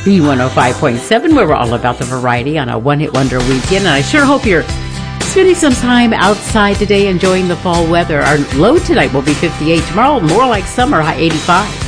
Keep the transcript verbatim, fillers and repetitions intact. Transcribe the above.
B one oh five point seven, where we're all about the variety on a one-hit wonder weekend. And I sure hope you're spending some time outside today enjoying the fall weather. Our low tonight will be fifty-eight. Tomorrow, more like summer, high eighty-five.